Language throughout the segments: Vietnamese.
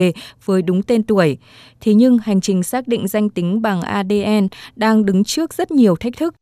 với đúng tên tuổi. Thế nhưng hành trình xác định danh tính bằng ADN đang đứng trước rất nhiều thách thức.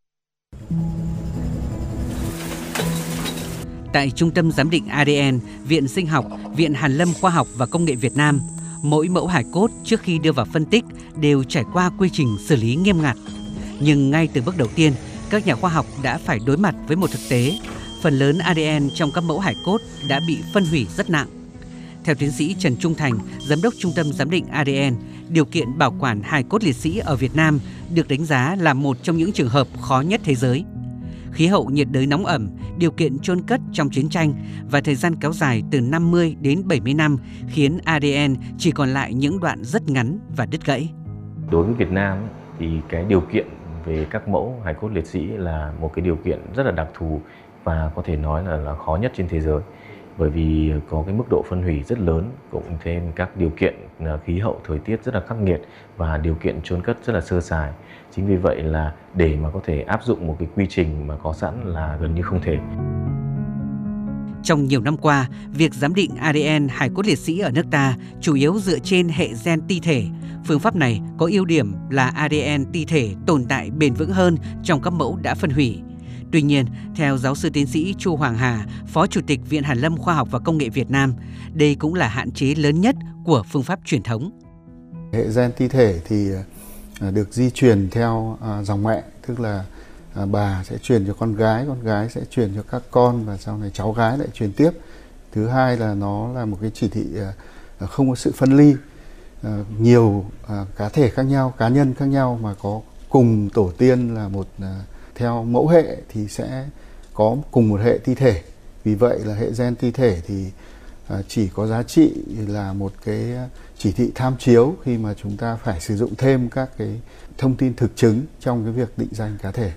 Tại Trung tâm Giám định ADN, Viện Sinh học, Viện Hàn lâm Khoa học và Công nghệ Việt Nam, mỗi mẫu hài cốt trước khi đưa vào phân tích đều trải qua quy trình xử lý nghiêm ngặt. Nhưng ngay từ bước đầu tiên, các nhà khoa học đã phải đối mặt với một thực tế. Phần lớn ADN trong các mẫu hài cốt đã bị phân hủy rất nặng. Theo tiến sĩ Trần Trung Thành, Giám đốc Trung tâm Giám định ADN, điều kiện bảo quản hài cốt liệt sĩ ở Việt Nam được đánh giá là một trong những trường hợp khó nhất thế giới. Khí hậu nhiệt đới nóng ẩm, điều kiện chôn cất trong chiến tranh và thời gian kéo dài từ 50 đến 70 năm khiến ADN chỉ còn lại những đoạn rất ngắn và đứt gãy. Đối với Việt Nam thì cái điều kiện về các mẫu hài cốt liệt sĩ là một cái điều kiện rất là đặc thù và có thể nói là khó nhất trên thế giới. Bởi vì có cái mức độ phân hủy rất lớn, cộng thêm các điều kiện khí hậu thời tiết rất là khắc nghiệt và điều kiện chôn cất rất là sơ sài. Chính vì vậy là để mà có thể áp dụng một cái quy trình mà có sẵn là gần như không thể. Trong nhiều năm qua, việc giám định ADN hài cốt liệt sĩ ở nước ta chủ yếu dựa trên hệ gen ti thể. Phương pháp này có ưu điểm là ADN ti thể tồn tại bền vững hơn trong các mẫu đã phân hủy. Tuy nhiên, theo giáo sư tiến sĩ Chu Hoàng Hà, Phó Chủ tịch Viện Hàn lâm Khoa học và Công nghệ Việt Nam, đây cũng là hạn chế lớn nhất của phương pháp truyền thống. Hệ gen ti thể thì được di truyền theo dòng mẹ, tức là bà sẽ truyền cho con gái sẽ truyền cho các con và sau này cháu gái lại truyền tiếp. Thứ hai là nó là một cái chỉ thị không có sự phân ly, nhiều cá thể khác nhau, cá nhân khác nhau mà có cùng tổ tiên là một theo mẫu hệ thì sẽ có cùng một hệ ti thể. Vì vậy là hệ gen ti thể thì chỉ có giá trị là một cái chỉ thị tham chiếu khi mà chúng ta phải sử dụng thêm các cái thông tin thực chứng trong cái việc định danh cá thể.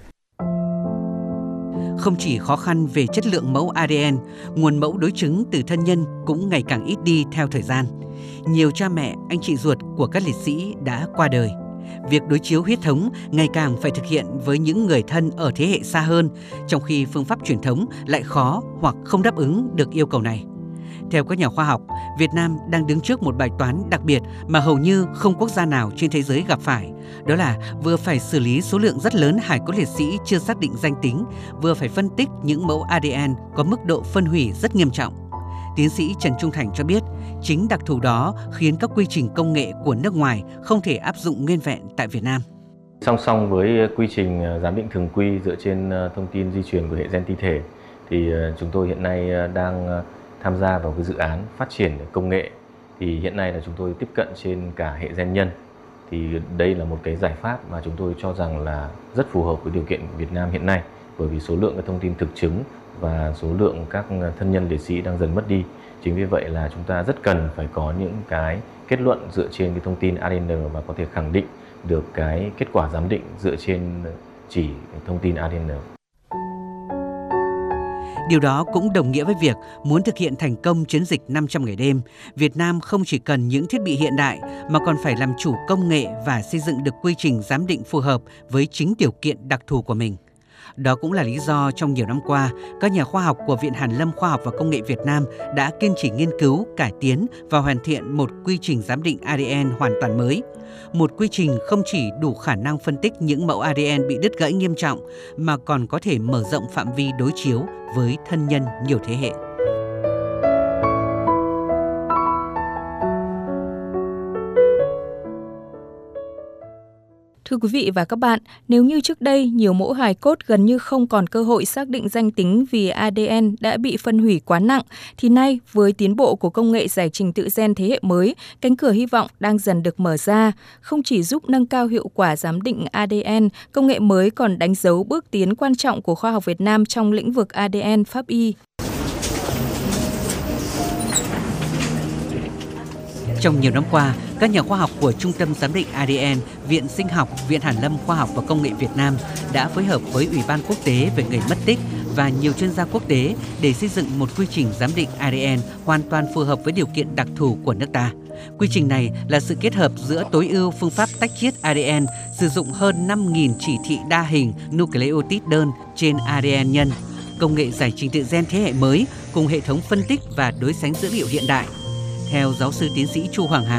Không chỉ khó khăn về chất lượng mẫu ADN, nguồn mẫu đối chứng từ thân nhân cũng ngày càng ít đi theo thời gian. Nhiều cha mẹ, anh chị ruột của các liệt sĩ đã qua đời. Việc đối chiếu huyết thống ngày càng phải thực hiện với những người thân ở thế hệ xa hơn, trong khi phương pháp truyền thống lại khó hoặc không đáp ứng được yêu cầu này. Theo các nhà khoa học, Việt Nam đang đứng trước một bài toán đặc biệt mà hầu như không quốc gia nào trên thế giới gặp phải. Đó là vừa phải xử lý số lượng rất lớn hài cốt liệt sĩ chưa xác định danh tính, vừa phải phân tích những mẫu ADN có mức độ phân hủy rất nghiêm trọng. Tiến sĩ Trần Trung Thành cho biết, chính đặc thù đó khiến các quy trình công nghệ của nước ngoài không thể áp dụng nguyên vẹn tại Việt Nam. Song song với quy trình giám định thường quy dựa trên thông tin di truyền của hệ gen ti thể, thì chúng tôi hiện nay đang tham gia vào cái dự án phát triển công nghệ. Thì hiện nay là chúng tôi tiếp cận trên cả hệ gen nhân. Thì đây là một cái giải pháp mà chúng tôi cho rằng là rất phù hợp với điều kiện của Việt Nam hiện nay, bởi vì số lượng cái thông tin thực chứng và số lượng các thân nhân liệt sĩ đang dần mất đi. Chính vì vậy là chúng ta rất cần phải có những cái kết luận dựa trên cái thông tin ADN và có thể khẳng định được cái kết quả giám định dựa trên chỉ thông tin ADN. Điều đó cũng đồng nghĩa với việc muốn thực hiện thành công chiến dịch 500 ngày đêm, Việt Nam không chỉ cần những thiết bị hiện đại mà còn phải làm chủ công nghệ và xây dựng được quy trình giám định phù hợp với chính điều kiện đặc thù của mình. Đó cũng là lý do trong nhiều năm qua, các nhà khoa học của Viện Hàn lâm Khoa học và Công nghệ Việt Nam đã kiên trì nghiên cứu, cải tiến và hoàn thiện một quy trình giám định ADN hoàn toàn mới. Một quy trình không chỉ đủ khả năng phân tích những mẫu ADN bị đứt gãy nghiêm trọng, mà còn có thể mở rộng phạm vi đối chiếu với thân nhân nhiều thế hệ. Thưa quý vị và các bạn, nếu như trước đây nhiều mẫu hài cốt gần như không còn cơ hội xác định danh tính vì ADN đã bị phân hủy quá nặng, thì nay với tiến bộ của công nghệ giải trình tự gen thế hệ mới, cánh cửa hy vọng đang dần được mở ra. Không chỉ giúp nâng cao hiệu quả giám định ADN, công nghệ mới còn đánh dấu bước tiến quan trọng của khoa học Việt Nam trong lĩnh vực ADN pháp y. Trong nhiều năm qua, các nhà khoa học của Trung tâm Giám định ADN, Viện Sinh học, Viện Hàn lâm Khoa học và Công nghệ Việt Nam đã phối hợp với Ủy ban Quốc tế về người mất tích và nhiều chuyên gia quốc tế để xây dựng một quy trình giám định ADN hoàn toàn phù hợp với điều kiện đặc thù của nước ta. Quy trình này là sự kết hợp giữa tối ưu phương pháp tách chiết ADN sử dụng hơn 5.000 chỉ thị đa hình nucleotide đơn trên ADN nhân, công nghệ giải trình tự gen thế hệ mới cùng hệ thống phân tích và đối sánh dữ liệu hiện đại. Theo giáo sư tiến sĩ Chu Hoàng Hà,